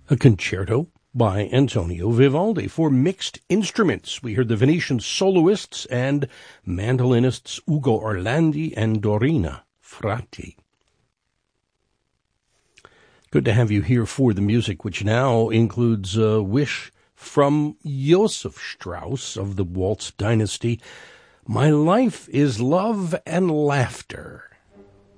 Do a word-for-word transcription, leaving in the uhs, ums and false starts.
A concerto by Antonio Vivaldi for mixed instruments. We heard the Venetian soloists and mandolinists Ugo Orlandi and Dorina Frati. Good to have you here for the music, which now includes a wish from Joseph Strauss of the Waltz dynasty. My life is love and laughter.